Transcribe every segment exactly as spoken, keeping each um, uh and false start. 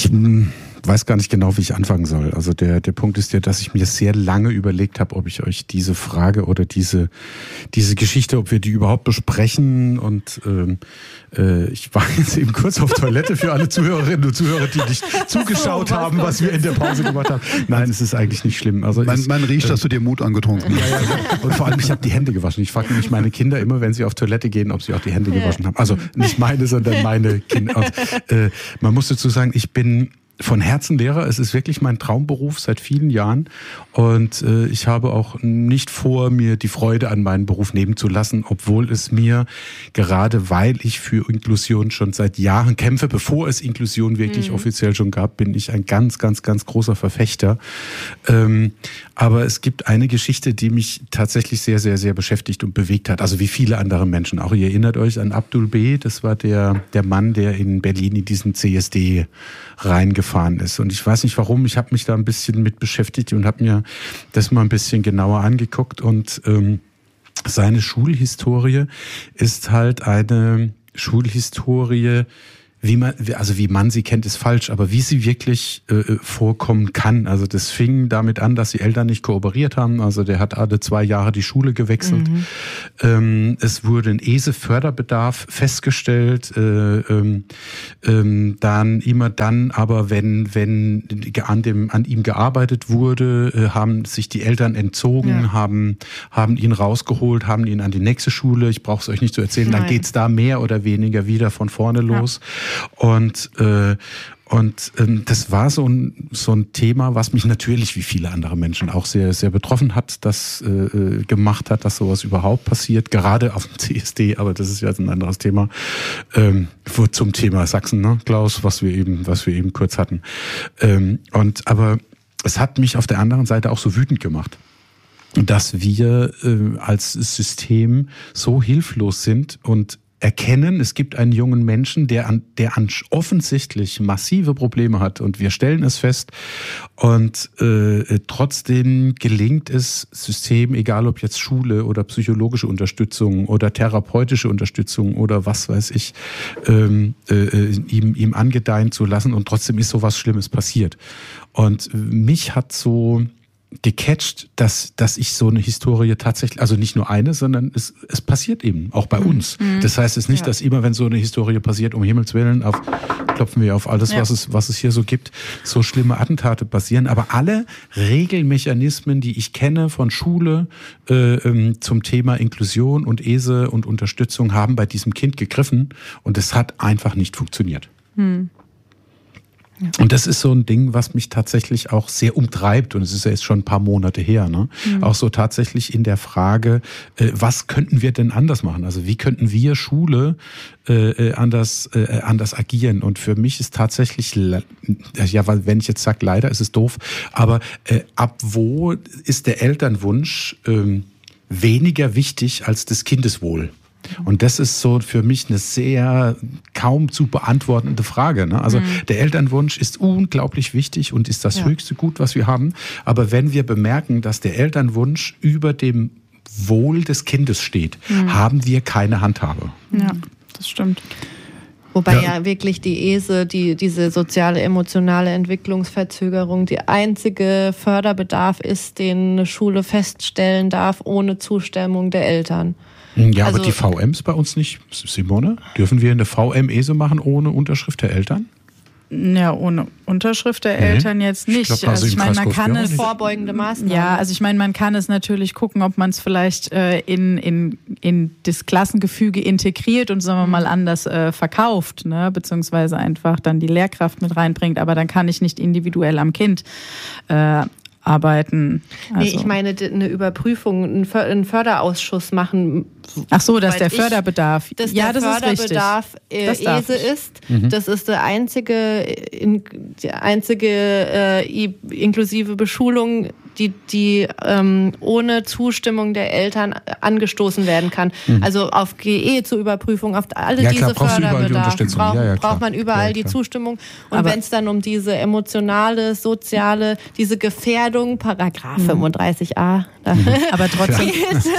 Ich mh, weiß gar nicht genau, wie ich anfangen soll. Also der, der Punkt ist ja, dass ich mir sehr lange überlegt habe, ob ich euch diese Frage oder diese, diese Geschichte, ob wir die überhaupt besprechen. Und ähm, äh, ich war jetzt eben kurz auf Toilette für alle Zuhörerinnen und Zuhörer, die nicht zugeschaut so, was haben, was wir in der Pause gemacht haben. Nein, es ist eigentlich nicht schlimm. Also man, es, man riecht, äh, dass du dir Mut angetrunken hast. Ja, ja, und vor allem, ich habe die Hände gewaschen. Ich frage nämlich meine Kinder immer, wenn sie auf Toilette gehen, ob sie auch die Hände gewaschen haben. Also nicht meine, sondern meine Kinder. Und, äh, man muss dazu sagen, ich bin von Herzen Lehrer. Es ist wirklich mein Traumberuf seit vielen Jahren. Und äh, ich habe auch nicht vor, mir die Freude an meinem Beruf nehmen zu lassen, obwohl es mir, gerade weil ich für Inklusion schon seit Jahren kämpfe, bevor es Inklusion wirklich mhm. offiziell schon gab, bin ich ein ganz, ganz, ganz großer Verfechter. Ähm, aber es gibt eine Geschichte, die mich tatsächlich sehr, sehr, sehr beschäftigt und bewegt hat. Also wie viele andere Menschen. Auch ihr erinnert euch an Abdul B., das war der, der Mann, der in Berlin in diesen C S D reingefahren ist. Und ich weiß nicht warum, ich habe mich da ein bisschen mit beschäftigt und habe mir das mal ein bisschen genauer angeguckt. Und ähm, seine Schulhistorie ist halt eine Schulhistorie, wie man, also wie man sie kennt, ist falsch, aber wie sie wirklich äh, vorkommen kann. Also das fing damit an, dass die Eltern nicht kooperiert haben. Also der hat alle zwei Jahre die Schule gewechselt. Mhm. Ähm, es wurde ein E S E-Förderbedarf festgestellt. Äh, ähm, ähm, dann immer dann, aber wenn wenn an dem an ihm gearbeitet wurde, äh, haben sich die Eltern entzogen, ja. haben haben ihn rausgeholt, haben ihn an die nächste Schule. Ich brauche es euch nicht zu erzählen. Nein. Dann geht's da mehr oder weniger wieder von vorne los. Ja. Und äh, und ähm, das war so ein so ein Thema, was mich natürlich wie viele andere Menschen auch sehr sehr betroffen hat, das äh, gemacht hat, dass sowas überhaupt passiert, gerade auf dem C S D. Aber das ist ja ein anderes Thema. Ähm, zum Thema Sachsen, ne, Klaus, was wir eben was wir eben kurz hatten. Ähm, und aber es hat mich auf der anderen Seite auch so wütend gemacht, dass wir äh, als System so hilflos sind und erkennen, es gibt einen jungen Menschen, der an, der an offensichtlich massive Probleme hat und wir stellen es fest und äh, trotzdem gelingt es System, egal ob jetzt Schule oder psychologische Unterstützung oder therapeutische Unterstützung oder was weiß ich, ähm, äh, ihm, ihm angedeihen zu lassen und trotzdem ist sowas Schlimmes passiert. Und mich hat so gecatcht, dass dass ich so eine Historie tatsächlich, also nicht nur eine, sondern es es passiert eben, auch bei uns. Mhm. Das heißt es ist nicht, ja. dass immer, wenn so eine Historie passiert, um Himmels Willen, auf, klopfen wir auf alles, ja. was es was es hier so gibt, so schlimme Attentate passieren. Aber alle Regelmechanismen, die ich kenne von Schule äh, ähm, zum Thema Inklusion und E S E und Unterstützung, haben bei diesem Kind gegriffen und es hat einfach nicht funktioniert. Mhm. Ja. Und das ist so ein Ding, was mich tatsächlich auch sehr umtreibt. Und es ist ja jetzt schon ein paar Monate her, ne? Mhm. Auch so tatsächlich in der Frage, äh, was könnten wir denn anders machen? Also wie könnten wir Schule äh, anders, äh, anders agieren? Und für mich ist tatsächlich, ja, weil wenn ich jetzt sage, leider ist es doof, aber äh, ab wo ist der Elternwunsch äh, weniger wichtig als das Kindeswohl? Und das ist so für mich eine sehr kaum zu beantwortende Frage, ne? Also mhm. der Elternwunsch ist unglaublich wichtig und ist das ja. höchste Gut, was wir haben. Aber wenn wir bemerken, dass der Elternwunsch über dem Wohl des Kindes steht, mhm. haben wir keine Handhabe. Ja, das stimmt. Wobei ja. ja wirklich die E S E, die, diese soziale, emotionale Entwicklungsverzögerung, die einzige Förderbedarf ist, den eine Schule feststellen darf, ohne Zustimmung der Eltern. Ja, also, aber die V Ms bei uns nicht, Simone? Dürfen wir eine V M-E S E machen ohne Unterschrift der Eltern? Ja, ohne Unterschrift der Eltern nee. jetzt nicht. Ich glaub, also ich meine, man kann es vorbeugende Maßnahmen. Ja, also ich meine, man kann es natürlich gucken, ob man es vielleicht äh, in in in das Klassengefüge integriert und sagen wir mal anders äh, verkauft, ne, beziehungsweise einfach dann die Lehrkraft mit reinbringt. Aber dann kann ich nicht individuell am Kind äh, arbeiten. Also. Nee, ich meine eine Überprüfung, einen Förderausschuss machen. Ach so, dass der Förderbedarf, ich, dass ja, der das Förderbedarf ist äh, E S E ist. Mhm. Das ist die einzige, in, die einzige äh, inklusive Beschulung, die, die ähm, ohne Zustimmung der Eltern angestoßen werden kann. Mhm. Also auf G E zur Überprüfung, auf alle ja, diese klar, Förderbedarf die brauch, ja, ja, braucht man überall ja, die Zustimmung. Und wenn es dann um diese emotionale, soziale, diese Gefährdung, Paragraph mhm. fünfunddreißig a, mhm. aber trotzdem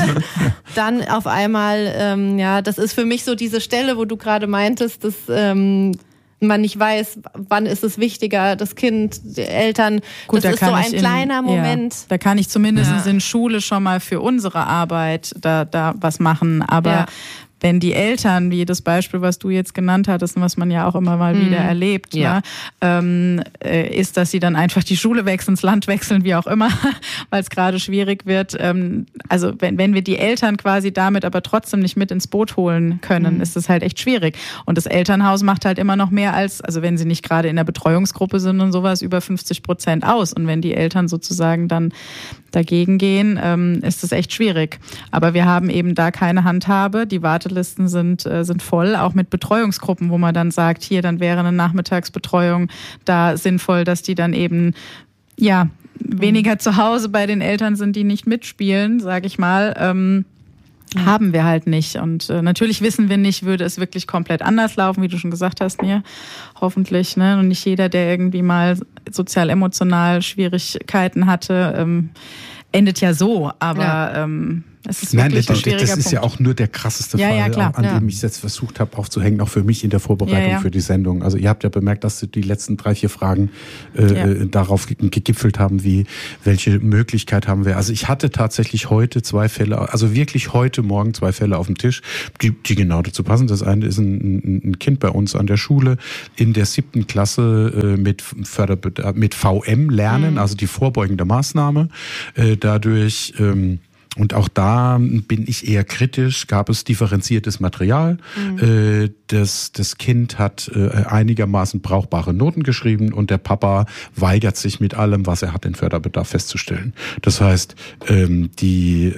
dann auf einmal, ähm, ja, das ist für mich so diese Stelle, wo du gerade meintest, dass ähm, man nicht weiß, wann ist es wichtiger, das Kind, die Eltern. Gut, das da ist so ein in, kleiner Moment. Ja, da kann ich zumindest ja. in Schule schon mal für unsere Arbeit da, da was machen. Aber ja. wenn die Eltern, wie das Beispiel, was du jetzt genannt hattest und was man ja auch immer mal mhm. wieder erlebt, ja. ne, ähm, äh, ist, dass sie dann einfach die Schule wechseln, das Land wechseln, wie auch immer, weil es gerade schwierig wird. Ähm, also wenn, wenn wir die Eltern quasi damit aber trotzdem nicht mit ins Boot holen können, mhm. ist das halt echt schwierig. Und das Elternhaus macht halt immer noch mehr als, also wenn sie nicht gerade in der Betreuungsgruppe sind und sowas, über fünfzig Prozent aus. Und wenn die Eltern sozusagen dann dagegen gehen, ähm, ist das echt schwierig. Aber wir haben eben da keine Handhabe. Die Wartelisten sind, äh, sind voll, auch mit Betreuungsgruppen, wo man dann sagt, hier, dann wäre eine Nachmittagsbetreuung da sinnvoll, dass die dann eben, ja, weniger zu Hause bei den Eltern sind, die nicht mitspielen, sage ich mal. Ähm, Mhm. Haben wir halt nicht. Und äh, natürlich wissen wir nicht, würde es wirklich komplett anders laufen, wie du schon gesagt hast, Nir. Hoffentlich, ne? Und nicht jeder, der irgendwie mal sozial-emotional Schwierigkeiten hatte, ähm, endet ja so. Aber ja. ähm, es ist Nein, wirklich das, ein schwieriger das ist Punkt. ja auch nur der krasseste ja, Fall, ja, klar. an ja. dem ich jetzt versucht habe aufzuhängen, auch für mich in der Vorbereitung ja, ja. für die Sendung. Also ihr habt ja bemerkt, dass die letzten drei, vier Fragen äh, ja. darauf gegipfelt haben, wie welche Möglichkeit haben wir. Also ich hatte tatsächlich heute zwei Fälle, also wirklich heute Morgen zwei Fälle auf dem Tisch, die, die genau dazu passen. Das eine ist ein, ein Kind bei uns an der Schule in der siebten Klasse äh, mit Förderbedarf, mit V M lernen, mhm. also die vorbeugende Maßnahme. Äh, dadurch ähm, Und auch da bin ich eher kritisch, gab es differenziertes Material. Mhm. Das, das Kind hat einigermaßen brauchbare Noten geschrieben und der Papa weigert sich mit allem, was er hat, den Förderbedarf festzustellen. Das heißt, die,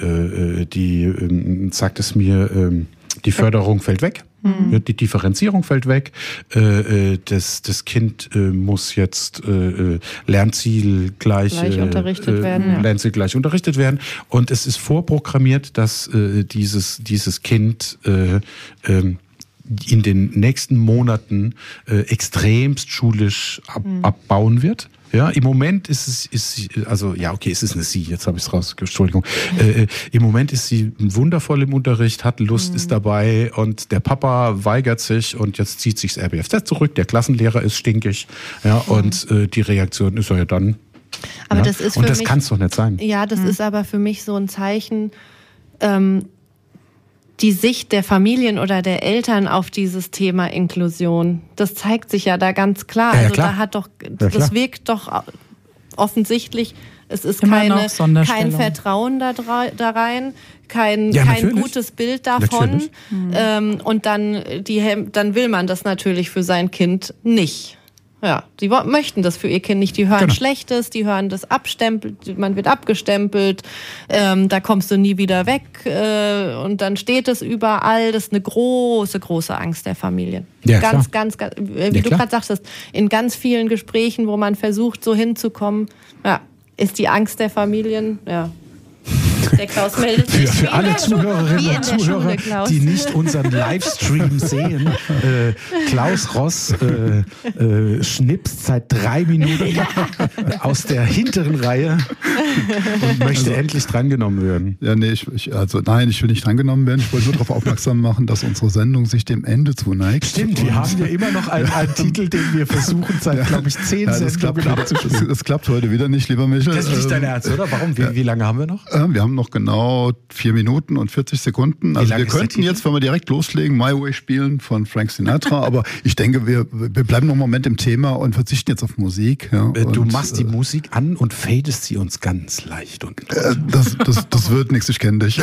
die sagt es mir, die Förderung fällt weg. Mhm. Die Differenzierung fällt weg. Das, das Kind muss jetzt Lernziel gleich, gleich unterrichtet äh, werden. Ja. Lernziel gleich unterrichtet werden. Und es ist vorprogrammiert, dass dieses, dieses Kind in den nächsten Monaten extremst schulisch ab, mhm. abbauen wird. Ja, im Moment ist es, ist also ja, okay, es ist eine Sie, jetzt habe ich es raus, Entschuldigung. Äh, Im Moment ist sie wundervoll im Unterricht, hat Lust, mhm. ist dabei und der Papa weigert sich und jetzt zieht sich das R B F Z zurück, der Klassenlehrer ist stinkig, ja, mhm. und äh, die Reaktion ist ja dann. Aber ja, das ist für und das mich, kann es doch nicht sein. Ja, das mhm. ist aber für mich so ein Zeichen, ähm, die Sicht der Familien oder der Eltern auf dieses Thema Inklusion, das zeigt sich ja da ganz klar. Ja, ja, also klar. da hat doch, ja, das wirkt doch offensichtlich, es ist Immer keine, kein Vertrauen da, da rein, kein, ja, kein gutes Bild davon. Mhm. Ähm, und dann, die, dann will man das natürlich für sein Kind nicht. Ja, die möchten das für ihr Kind nicht. Die hören genau. Schlechtes, die hören das abstempelt, man wird abgestempelt, ähm, da kommst du nie wieder weg äh, und dann steht es überall. Das ist eine große, große Angst der Familien. Ja, ganz, klar. ganz, ganz, wie ja, du klar. gerade sagtest, in ganz vielen Gesprächen, wo man versucht, so hinzukommen, ja, ist die Angst der Familien, ja. Der Klaus meldet sich. Für, für alle Zuhörerinnen und Zuhörer, Schule, die nicht unseren Livestream sehen, äh, Klaus Ross äh, äh, schnipst seit drei Minuten aus der hinteren Reihe und möchte also, endlich drangenommen werden. Ja, nee, ich, ich, also nein, ich will nicht drangenommen werden. Ich wollte nur darauf aufmerksam machen, dass unsere Sendung sich dem Ende zuneigt. Stimmt, wir haben ja immer noch einen, einen Titel, den wir versuchen seit, ja, glaube ich, zehn ja, das klappt, das, das klappt heute wieder nicht, lieber Michel. Das ist nicht dein Ernst, oder? Warum? Wie, ja. wie lange haben wir noch? Äh, wir haben noch genau vier Minuten und vierzig Sekunden. Also wir könnten jetzt, wenn wir direkt loslegen, My Way spielen von Frank Sinatra, aber ich denke, wir, wir bleiben noch einen Moment im Thema und verzichten jetzt auf Musik. Ja, du und, machst die äh, Musik an und fadest sie uns ganz leicht unten. Äh, das, das, das wird nichts, ich kenne dich.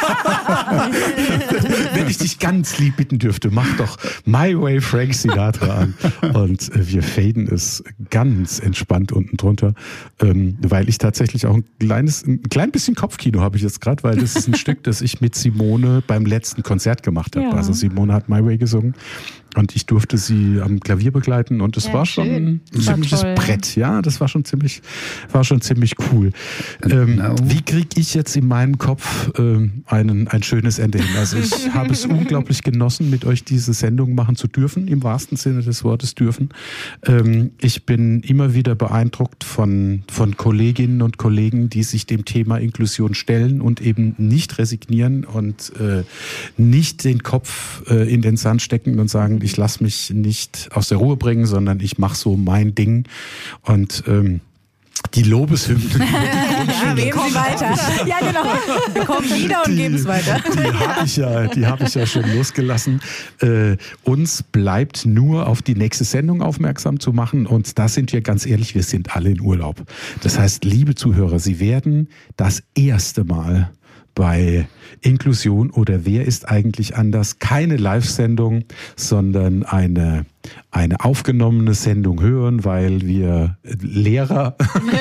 Wenn ich dich ganz lieb bitten dürfte, mach doch My Way Frank Sinatra an und äh, wir faden es ganz entspannt unten drunter, ähm, weil ich tatsächlich auch ein kleines, ein klein bisschen Kopfkino habe ich jetzt gerade, weil das ist ein Stück, das ich mit Simone beim letzten Konzert gemacht habe. Ja. Also Simone hat My Way gesungen und ich durfte sie am Klavier begleiten und es ja, war schon schön. ein ziemliches toll, Brett. Ja, das war schon ziemlich, war schon ziemlich cool. Ähm, no. Wie kriege ich jetzt in meinem Kopf ähm, einen, ein schönes Ende hin? Also ich habe es unglaublich genossen, mit euch diese Sendung machen zu dürfen, im wahrsten Sinne des Wortes dürfen. Ähm, ich bin immer wieder beeindruckt von, von Kolleginnen und Kollegen, die sich dem Thema Inklusion stellen und eben nicht resignieren und äh, nicht den Kopf äh, in den Sand stecken und sagen, und ich lasse mich nicht aus der Ruhe bringen, sondern ich mache so mein Ding und ähm, die Lobeshymnen. Ja, wir kommen weiter. Ja, genau. Wir kommen wieder und geben es weiter. Die habe ich ja, die habe ich ja schon losgelassen. Äh, uns bleibt nur auf die nächste Sendung aufmerksam zu machen und da sind wir ganz ehrlich, wir sind alle in Urlaub. Das heißt, liebe Zuhörer, Sie werden das erste Mal bei Inklusion oder Wer ist eigentlich anders? Keine Live-Sendung, sondern eine, eine aufgenommene Sendung hören, weil wir Lehrer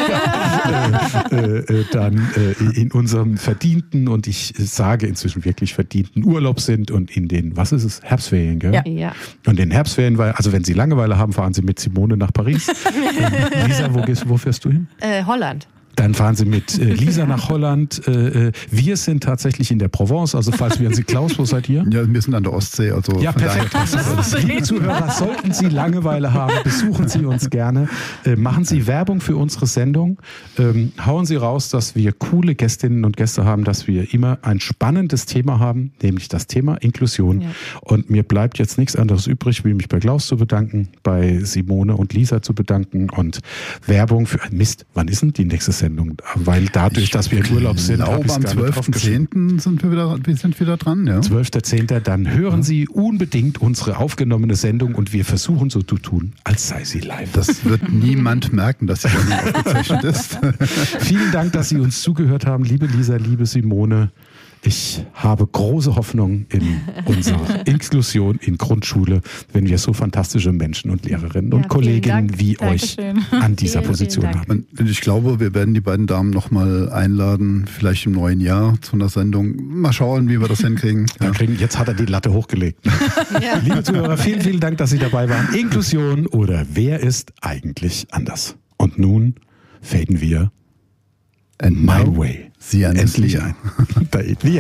äh, äh, dann äh, in unserem verdienten und ich sage inzwischen wirklich verdienten Urlaub sind und in den, was ist es, Herbstferien, gell? Ja. ja. Und in Herbstferien, weil, also wenn Sie Langeweile haben, fahren Sie mit Simone nach Paris. äh, Lisa, wo, gehst, wo fährst du hin? Äh, Holland. Dann fahren Sie mit äh, Lisa nach Holland. Äh, wir sind tatsächlich in der Provence, also falls wir Sie, Klaus, wo seid ihr? Ja, wir sind an der Ostsee. Also ja, perfekt. Also, liebe Zuhörer, sollten Sie Langeweile haben, besuchen Sie uns gerne. Äh, machen Sie Werbung für unsere Sendung. Ähm, hauen Sie raus, dass wir coole Gästinnen und Gäste haben, dass wir immer ein spannendes Thema haben, nämlich das Thema Inklusion. Ja. Und mir bleibt jetzt nichts anderes übrig, wie mich bei Klaus zu bedanken, bei Simone und Lisa zu bedanken und Werbung für Mist. Wann ist denn die nächste Sendung? Weil dadurch, ich dass wir in Urlaub sind, habe ich am zwölften zehnten sind wir wieder, wir sind wieder dran. Ja. zwölfter zehnter Dann hören ja. Sie unbedingt unsere aufgenommene Sendung und wir versuchen so zu tun, als sei sie live. Das wird niemand merken, dass sie aufgezeichnet ist. Vielen Dank, dass Sie uns zugehört haben, liebe Lisa, liebe Simone. Ich habe große Hoffnung in unserer Inklusion in Grundschule, wenn wir so fantastische Menschen und Lehrerinnen ja, und Kolleginnen wie Dankeschön. Euch an dieser vielen, Position vielen haben. Und ich glaube, wir werden die beiden Damen nochmal einladen, vielleicht im neuen Jahr zu einer Sendung. Mal schauen, wie wir das hinkriegen. Ja. Kriegen, jetzt hat er die Latte hochgelegt. Ja. Liebe Zuhörer, vielen, vielen Dank, dass Sie dabei waren. Inklusion oder Wer ist eigentlich anders? Und nun faden wir And My Way Sie endlich ein.